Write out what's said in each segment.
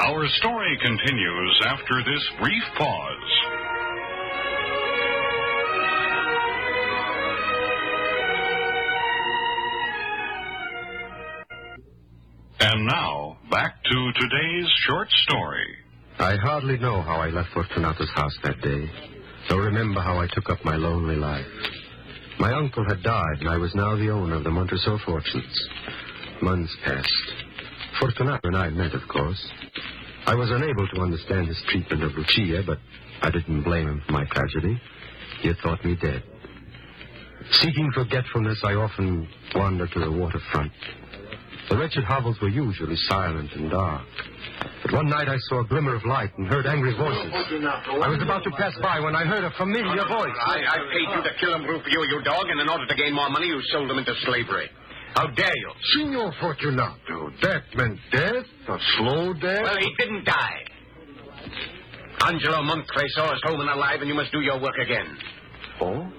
Our story continues after this brief pause. And now, back to today's short story. I hardly know how I left Fortunato's house that day, though remember how I took up my lonely life. My uncle had died, and I was now the owner of the Montresor fortunes. Months passed. Fortunato and I met, of course. I was unable to understand his treatment of Lucia, but I didn't blame him for my tragedy. He had thought me dead. Seeking forgetfulness, I often wandered to the waterfront. The wretched hovels were usually silent and dark. But one night I saw a glimmer of light and heard angry voices. I was about to pass by when I heard a familiar voice. I paid you to kill him, Rufio, you dog, and in order to gain more money, you sold him into slavery. How dare you? Signor Fortunato, that meant death, a slow death. Well, he didn't die. Angelo Montresor is home and alive, and you must do your work again. Oh?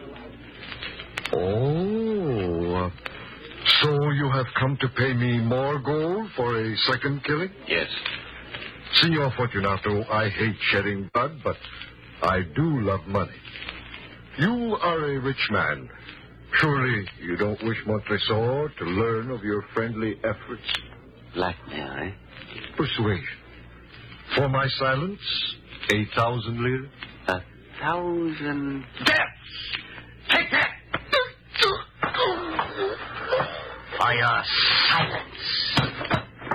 Oh, so you have come to pay me more gold for a second killing? Yes. Signor Fortunato, I hate shedding blood, but I do love money. You are a rich man. Surely you don't wish Montresor to learn of your friendly efforts? Blackmail, eh? Persuasion. For my silence, 8,000 lira? 1,000 deaths! Take that! For your silence.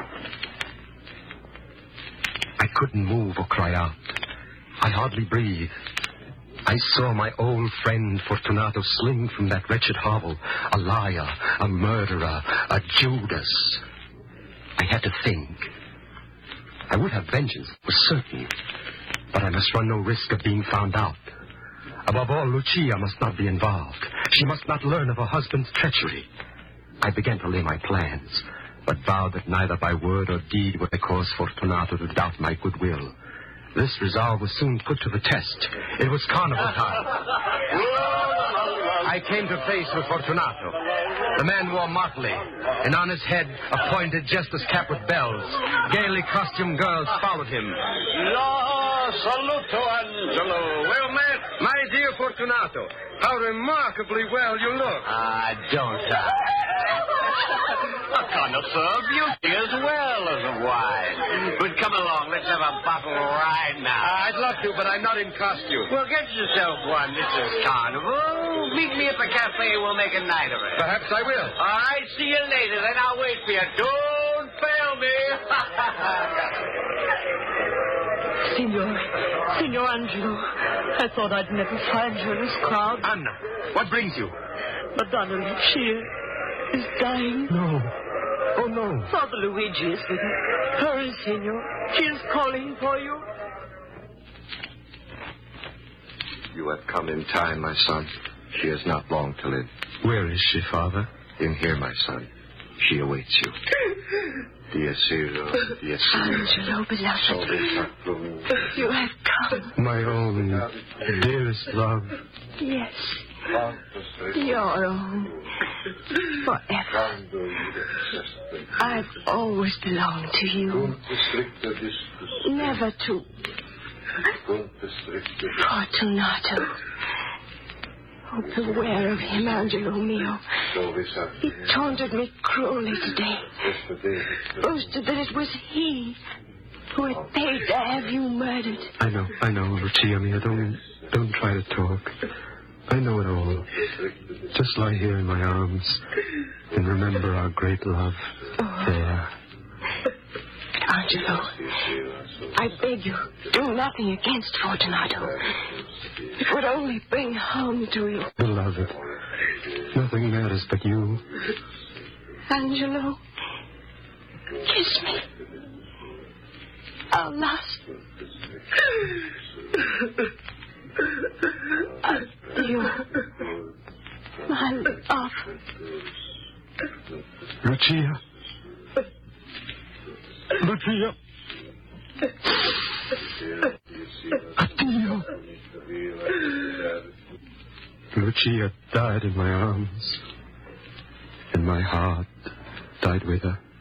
I couldn't move or cry out. I hardly breathed. I saw my old friend Fortunato sling from that wretched hovel, a liar, a murderer, a Judas. I had to think. I would have vengeance, was certain, but I must run no risk of being found out. Above all, Lucia must not be involved. She must not learn of her husband's treachery. I began to lay my plans, but vowed that neither by word or deed would I cause Fortunato to doubt my goodwill. This resolve was soon put to the test. It was carnival time. I came to face with Fortunato. The man wore motley, and on his head a pointed jester's cap with bells. Gaily costumed girls followed him. La saluto, Angelo. Well met. My dear Fortunato, how remarkably well you look. Don't I? A connoisseur of beauty as well as of wine. But come along, let's have a bottle right now. I'd love to, but I'm not in costume. Well, get yourself one. This is carnival. Meet me at the cafe. We'll make a night of it. Perhaps I will. All right, see you later. Then I'll wait for you. Don't fail me. Signor Angelo, I thought I'd never find you in this crowd. Anna, what brings you? Madonna Lucia is dying. No. Oh, no. Father Luigi is with her. Hurry, Signor. She is calling for you. You have come in time, my son. She has not long to live. Where is she, Father? In here, my son. She awaits you. Dear Ciro, dear Ciro. Angelo, beloved. You have come. My own dearest love. Yes. Your own. Forever. I've always belonged to you. Never to Fortunato. Oh, beware of him, Angelo mio. He taunted me cruelly today. Boasted that it was he who had paid to have you murdered. I know, Lucia mia. Don't try to talk. I know it all. Just lie here in my arms and remember our great love. There. Angelo, I beg you, do nothing against Fortunato. It would only bring harm to you. Beloved, nothing matters but you. Angelo, kiss me. Our last. You, my love. Lucia. Lucia. Addio. Lucia died in my arms, and my heart died with her.